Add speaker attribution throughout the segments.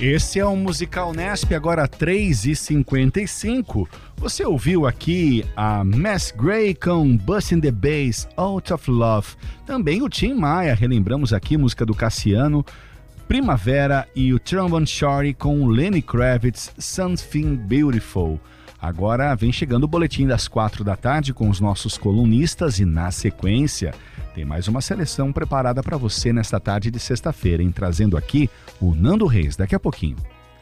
Speaker 1: Esse é o Musical Nesp, agora 3h55. Você ouviu aqui a Mass Gray com Bustin' the Bass, Out of Love. Também o Tim Maia, relembramos aqui, música do Cassiano, Primavera, e o Trombone Shorty com Lenny Kravitz, Something Beautiful. Agora vem chegando o boletim das 4 da tarde com os nossos colunistas e, na sequência, tem mais uma seleção preparada para você nesta tarde de sexta-feira, trazendo aqui o Nando Reis, daqui a pouquinho.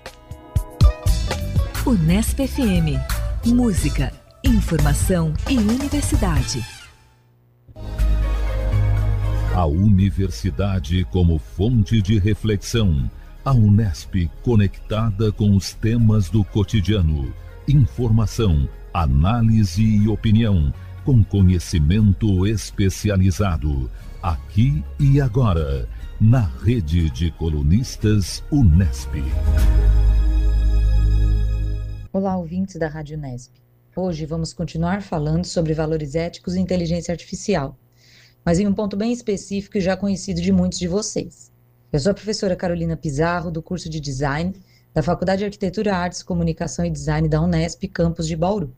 Speaker 2: Unesp FM. Música, informação e universidade.
Speaker 3: A universidade como fonte de reflexão. A Unesp conectada com os temas do cotidiano. Informação, análise e opinião, com conhecimento especializado. Aqui e agora, na rede de colunistas Unesp.
Speaker 4: Olá, ouvintes da Rádio Unesp. Hoje vamos continuar falando sobre valores éticos e inteligência artificial, mas em um ponto bem específico e já conhecido de muitos de vocês. Eu sou a professora Carolina Pizarro, do curso de Design da Faculdade de Arquitetura, Artes, Comunicação e Design da Unesp, campus de Bauru.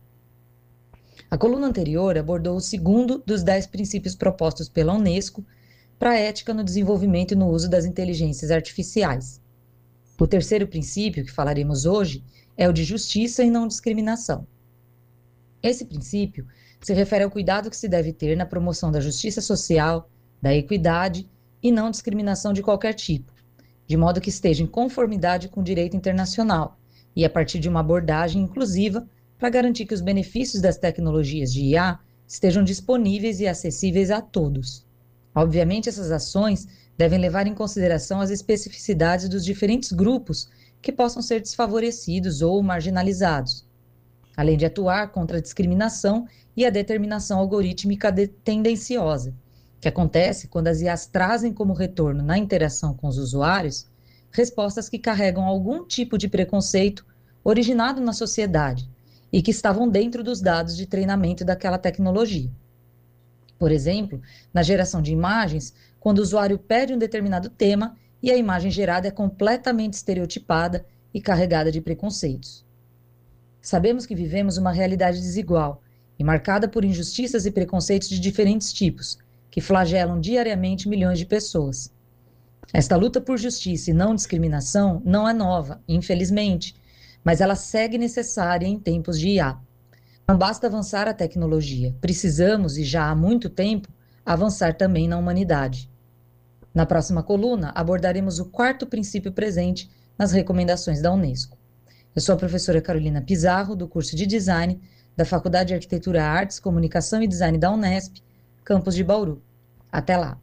Speaker 4: A coluna anterior abordou o segundo dos 10 princípios propostos pela Unesco para a ética no desenvolvimento e no uso das inteligências artificiais. O terceiro princípio, que falaremos hoje, é o de justiça e não discriminação. Esse princípio se refere ao cuidado que se deve ter na promoção da justiça social, da equidade e não discriminação de qualquer tipo, de modo que esteja em conformidade com o direito internacional e a partir de uma abordagem inclusiva para garantir que os benefícios das tecnologias de IA estejam disponíveis e acessíveis a todos. Obviamente, essas ações devem levar em consideração as especificidades dos diferentes grupos que possam ser desfavorecidos ou marginalizados, além de atuar contra a discriminação e a determinação algorítmica tendenciosa, que acontece quando as IAs trazem como retorno na interação com os usuários respostas que carregam algum tipo de preconceito originado na sociedade e que estavam dentro dos dados de treinamento daquela tecnologia. Por exemplo, na geração de imagens, quando o usuário pede um determinado tema e a imagem gerada é completamente estereotipada e carregada de preconceitos. Sabemos que vivemos uma realidade desigual e marcada por injustiças e preconceitos de diferentes tipos, que flagelam diariamente milhões de pessoas. Esta luta por justiça e não discriminação não é nova, infelizmente, mas ela segue necessária em tempos de IA. Não basta avançar a tecnologia, precisamos, e já há muito tempo, avançar também na humanidade. Na próxima coluna, abordaremos o quarto princípio presente nas recomendações da Unesco. Eu sou a professora Carolina Pizarro, do curso de Design da Faculdade de Arquitetura, Artes, Comunicação e Design da Unesp, campus de Bauru. Até lá.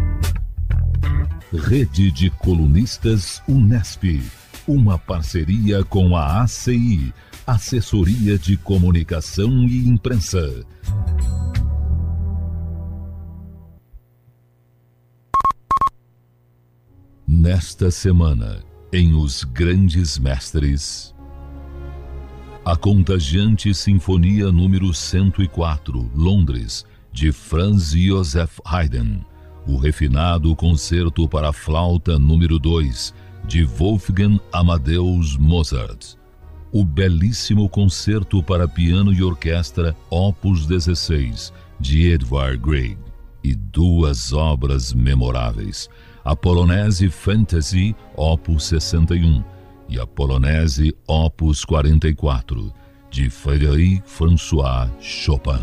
Speaker 3: Rede de Colunistas Unesp. Uma parceria com a ACI, Assessoria de Comunicação e Imprensa. Nesta semana, em Os Grandes Mestres, a contagiante Sinfonia número 104, Londres, de Franz Joseph Haydn, o refinado Concerto para Flauta número 2, de Wolfgang Amadeus Mozart, o belíssimo Concerto para Piano e Orquestra Opus 16, de Edvard Grieg, e 2 obras memoráveis, a Polonese Fantasy Opus 61 e a Polonese Opus 44, de Frédéric François Chopin.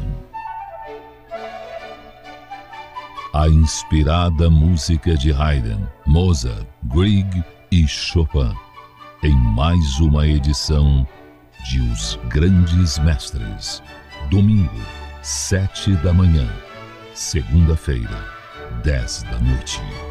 Speaker 3: A inspirada música de Haydn, Mozart, Grieg e Chopin, em mais uma edição de Os Grandes Mestres. Domingo, 7 da manhã. Segunda-feira, 10 da noite.